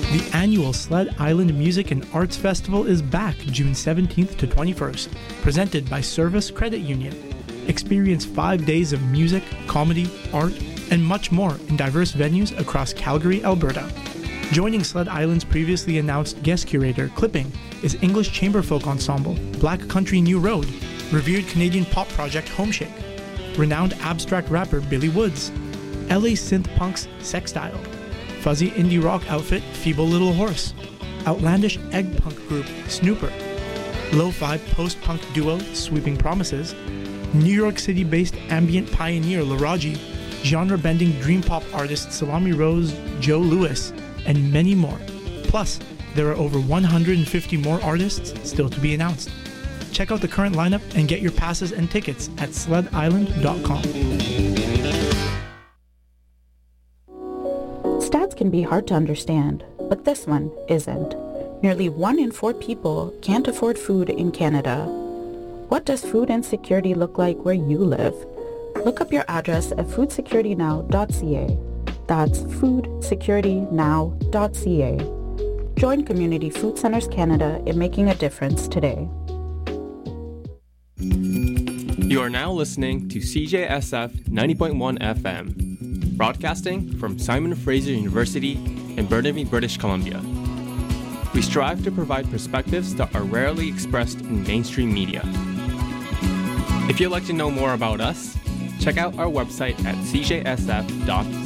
The annual Sled Island Music and Arts Festival is back June 17th to 21st, presented by Service Credit Union. Experience 5 days of music, comedy, art, and much more in diverse venues across Calgary, Alberta. Joining Sled Island's previously announced guest curator, Clipping, is English chamberfolk ensemble Black Country New Road, revered Canadian pop project Homeshake, renowned abstract rapper Billy Woods, LA synth punks Sextile, fuzzy indie rock outfit Feeble Little Horse, outlandish egg punk group Snooper, lo-fi post-punk duo Sweeping Promises, New York City-based ambient pioneer Laraji, genre-bending dream pop artist Salami Rose, Joe Lewis, and many more. Plus, there are over 150 more artists still to be announced. Check out the current lineup and get your passes and tickets at sledisland.com. Stats can be hard to understand, but this one isn't. Nearly 1 in 4 people can't afford food in Canada. What does food insecurity look like where you live? Look up your address at foodsecuritynow.ca. That's foodsecuritynow.ca. Join Community Food Centres Canada in making a difference today. You are now listening to CJSF 90.1 FM, broadcasting from Simon Fraser University in Burnaby, British Columbia. We strive to provide perspectives that are rarely expressed in mainstream media. If you'd like to know more about us, check out our website at cjsf.ca.